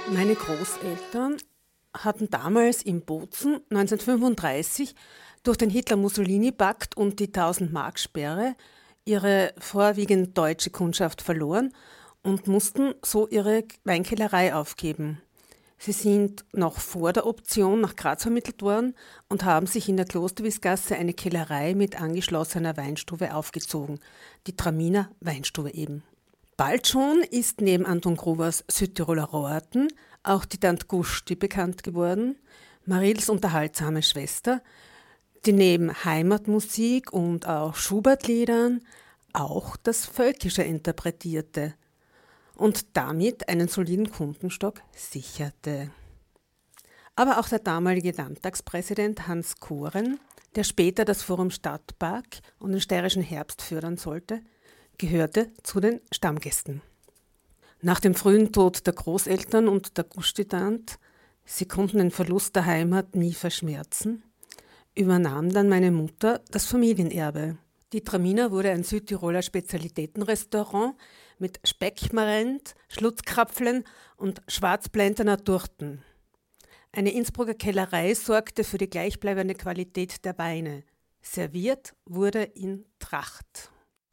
Meine Großeltern hatten damals in Bozen 1935 durch den Hitler-Mussolini-Pakt und die 1000-Mark-Sperre ihre vorwiegend deutsche Kundschaft verloren und mussten so ihre Weinkellerei aufgeben. Sie sind noch vor der Option nach Graz vermittelt worden und haben sich in der Klosterwiesgasse eine Kellerei mit angeschlossener Weinstube aufgezogen, die Traminer Weinstube eben. Bald schon ist neben Anton Grubers Südtiroler Rohrten auch die Tante Gusti bekannt geworden, Marils unterhaltsame Schwester, die neben Heimatmusik und auch Schubert-Liedern auch das Völkische interpretierte und damit einen soliden Kundenstock sicherte. Aber auch der damalige Landtagspräsident Hans Koren, der später das Forum Stadtpark und den steirischen Herbst fördern sollte, gehörte zu den Stammgästen. Nach dem frühen Tod der Großeltern und der Gustitant, sie konnten den Verlust der Heimat nie verschmerzen, übernahm dann meine Mutter das Familienerbe. Die Traminer wurde ein Südtiroler Spezialitätenrestaurant mit Speckmarent, Schlutzkrapflen und schwarzblendener Durten. Eine Innsbrucker Kellerei sorgte für die gleichbleibende Qualität der Weine. Serviert wurde in Tracht.